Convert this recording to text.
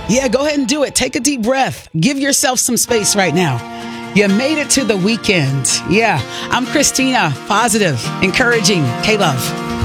Yeah, go ahead and do it. Take a deep breath. Give yourself some space right now. You made it to the weekend. Yeah, I'm Christina, positive, encouraging, K-Love.